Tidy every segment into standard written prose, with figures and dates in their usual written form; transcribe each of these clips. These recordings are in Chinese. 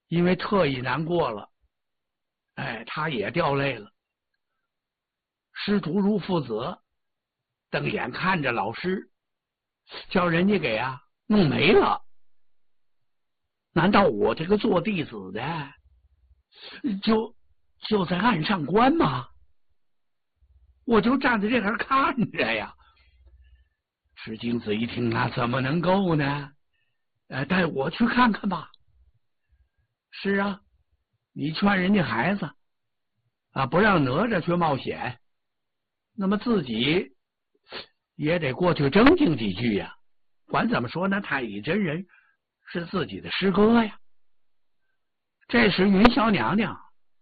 因为特意难过了，他也掉泪了。师徒如父子，瞪眼看着老师，叫人家给弄没了。难道我这个做弟子的就在岸上观吗？我就站在这边看着呀。石金子一听，那怎么能够呢？带我去看看吧。是啊，你劝人家孩子不让哪吒去冒险，那么自己也得过去争竞几句呀。管怎么说呢，太乙真人是自己的师哥呀。这时云霄娘娘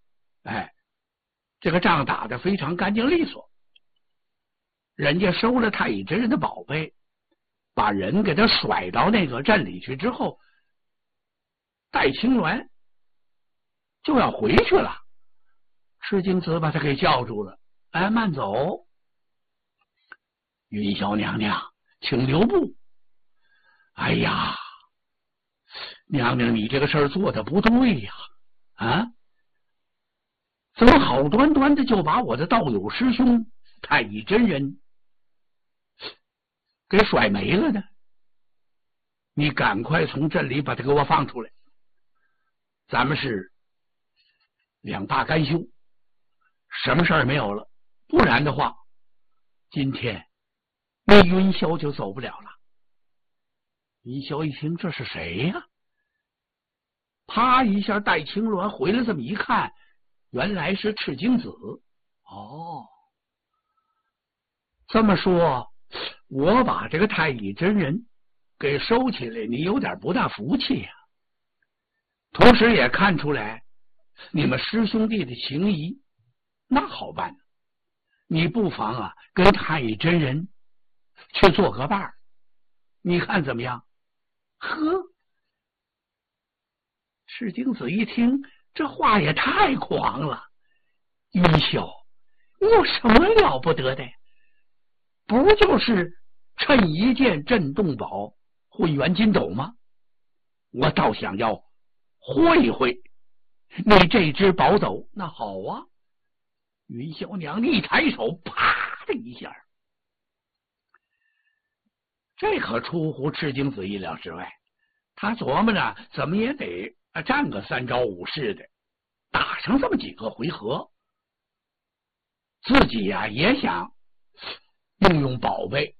这个仗打得非常干净利索，人家收了太乙真人的宝贝，把人给他甩到那个镇里去之后，带青鸾就要回去了。赤精子把他给叫住了，慢走。云霄娘娘，请留步。哎呀，娘娘，你这个事儿做的不对呀！怎么好端端的就把我的道友师兄太乙真人给甩没了呢？你赶快从镇里把他给我放出来，咱们是两罢甘休，什么事儿没有了。不然的话，今天那云霄就走不了了。云霄一听，这是谁呀？啪一下带青鸾回来，这么一看，原来是赤精子。这么说，我把这个太乙真人给收起来，你有点不大服气呀。同时也看出来你们师兄弟的情谊，那好办，你不妨跟太乙真人去做个伴儿，你看怎么样？呵，赤精子一听，这话也太狂了。云霄，你有什么了不得的？不就是趁一件镇洞宝混元金斗吗？我倒想要会一会你这只宝斗。那好啊。云霄娘一抬手，啪的一下，这可出乎赤精子意料之外。他琢磨着怎么也得战个3招5式的，打上这么几个回合，自己也想用宝贝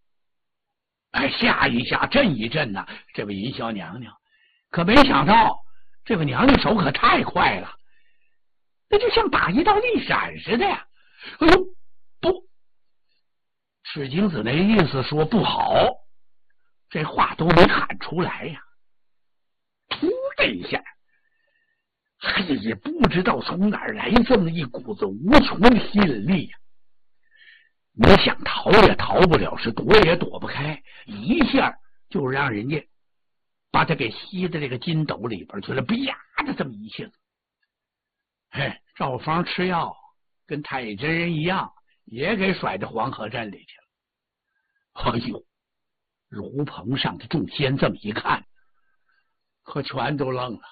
吓一吓震一震这位云霄娘娘。可没想到这个娘娘手可太快了，那就像打一道利闪似的呀。哎呦，不，赤精子那意思说不好，这话都没喊出来呀。突这一下，也不知道从哪儿来这么一股子无穷的吸引力呀。你想逃也逃不了，是躲也躲不开，一下就让人家把他给吸到这个金斗里边去了，啪的这么一下子。赵方吃药跟太乙真人一样，也给甩到黄河镇里去了。哎呦，炉棚上的众仙这么一看，可全都愣了。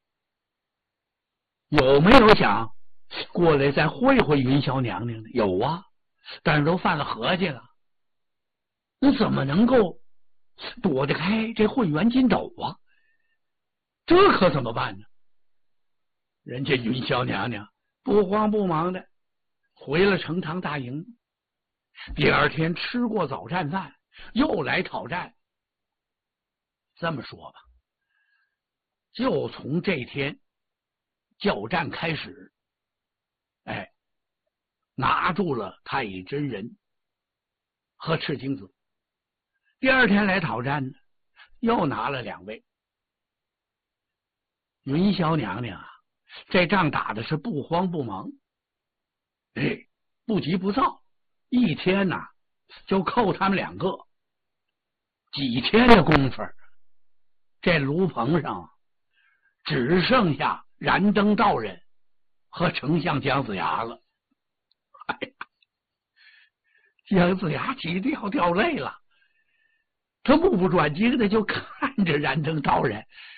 有没有想过来再会会云霄娘娘的？有啊，但是都犯了合计了，那怎么能够躲得开这混元金斗啊？这可怎么办呢？人家云霄娘娘不慌不忙的回了成汤大营，第二天吃过早战饭，又来讨战。这么说吧，就从这天教战开始，拿住了太乙真人和赤精子。第二天来讨战呢，又拿了2位。云霄娘娘这仗打的是不慌不忙，不急不躁，一天就扣他们2个。几天的功夫，这炉棚上只剩下燃灯道人和丞相姜子牙了。姜子牙急得要掉泪了，他目不转睛的就看着燃灯道人，